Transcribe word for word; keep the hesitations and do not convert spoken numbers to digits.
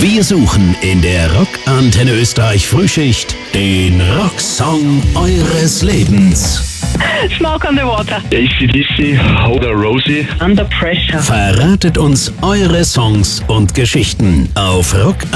Wir suchen in der Rock Antenne Österreich Frühschicht den Rocksong eures Lebens. Smoke on the Water. A C D C, Hold a Rosie. Under Pressure. Verratet uns eure Songs und Geschichten auf rock